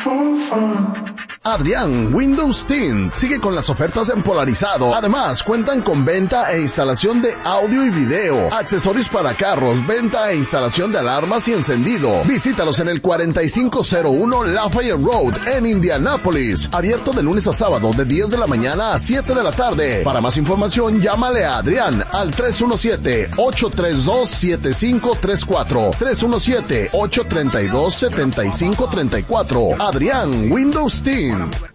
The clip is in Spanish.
Adrián Windows Tint sigue con las ofertas en Polarizado. Además, cuentan con venta e instalación de audio y video, accesorios para carros, venta e instalación de alarmas y encendido. Visítalos en el 4501 Lafayette Road en Indianápolis. Abierto de lunes a sábado de 10 de la mañana a 7 de la tarde. Para más información, llámale a Adrián al 317-832-7534. 317-832-7534. Adrián Windows Tint.